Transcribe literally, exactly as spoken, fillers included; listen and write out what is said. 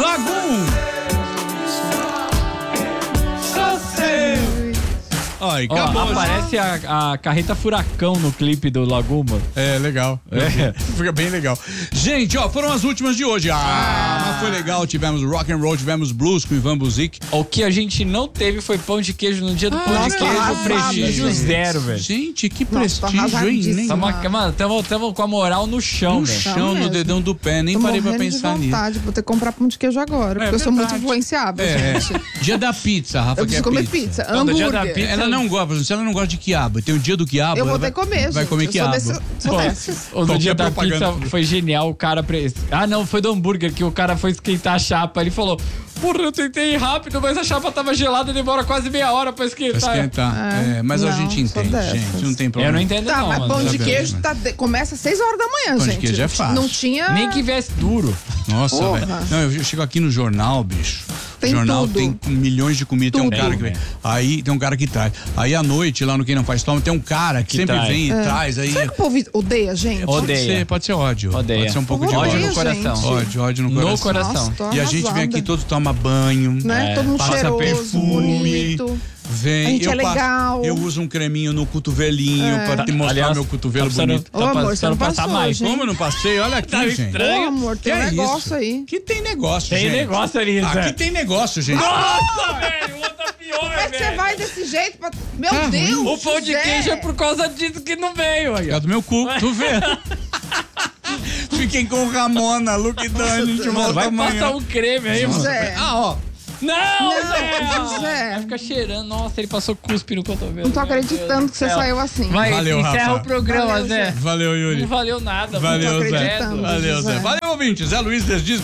Lagoon. Ai, Ó, acabou. aparece a, a carreta furacão no clipe do Laguma. É, legal. É. Fica bem legal. Gente, ó, foram as últimas de hoje. Ah, mas foi legal. Tivemos rock and roll, tivemos blues com Ivan Buzik. O que a gente não teve foi pão de queijo no dia do Ah, pão de nossa, queijo. arrasado, Prestígio gente. zero, velho. Gente, que Nossa, tô prestígio, hein? arrasadíssima. Nem Tamo, mano, tamo, tamo com a moral no chão, no velho. chão, no mesmo. dedão do pé. Nem Tô parei pra morrendo de pensar nisso. vontade, vou ter que comprar pão de queijo agora, É porque eu sou muito verdade. influenciável, É, gente. dia da pizza, Rafa Eu quer preciso comer pizza. pizza, Não, no dia hambúrguer. da pizza- Ela não gosta, se ela não gosta de quiabo, tem o dia do quiabo. Eu vou ela ter que vai, comer, gente. Vai comer Eu quiabo. Sou desse, sou Pô, dessas. o do Qualquer dia da propaganda. pizza foi genial, o cara... Pre... Ah, não, foi do hambúrguer que o cara foi esquentar a chapa. Ele falou, porra, eu tentei ir rápido, mas a chapa tava gelada, demora quase meia hora pra Pra esquentar. esquentar. É, mas a não, gente sou entende, dessas. gente. Não tem Eu problema. não entendo Tá, não, mas mano. pão de tá queijo vendo? tá de- começa às seis horas da manhã, Pão de gente. queijo é fácil. Não tinha... Nem que viesse duro. Nossa, Porra. velho. Não, eu chego aqui no jornal, bicho. Tem O jornal tudo. tem milhões de comidas. Tem um Tudo. cara que vem. Aí tem um cara que traz. Aí à noite, lá no Quem Não Faz Toma, tem um cara que, Que sempre traz. vem e traz. Aí Será que o povo odeia a gente? pode Odeia. ser, pode ser ódio. Odeia. Pode ser um pouco de Odeia, Ódio ódio. no coração. gente. Ódio, ódio no No coração. coração. Nossa, tô E a gente vem arrasada. aqui, todo toma banho. Né? É. Todo mundo Passa cheiroso, perfume. bonito. Vem, A gente eu é passo- legal. eu uso um creminho no cotovelinho É. pra te mostrar Aliás, meu cotovelo tá precisando- bonito. Ô, Tá amor, você precisando não passar passou, mais. gente. Como eu não passei? Olha aqui, Tá gente. estranho. Ô, amor, tem Que um é negócio isso? aí. Que tem negócio, Tem gente. negócio ali, Zé. Aqui tem negócio, gente. Nossa, velho, outra pior, Como é que você velho. vai desse jeito? Pra... Meu Tá Deus! O pão de José. queijo é por causa disso que não veio aí. É ó. do meu cu, tu vê. Fiquem com Ramona, Luke Dani, a gente volta Vai amanhã. passar um creme aí, mano. José. Ah, ó. Não, Não, Zé. José. Vai ficar cheirando. Nossa, ele passou cuspe no cotovelo. Não tô Meu Deus acreditando do que você céu. saiu assim. Vai, Valeu, encerra Rafa. o programa, Valeu, Zé. Zé. Valeu, Yuri. Não valeu nada. Valeu, tô Zé. acreditando. Valeu, Zé. Zé. Valeu, ouvinte. Zé Luiz Desdiz.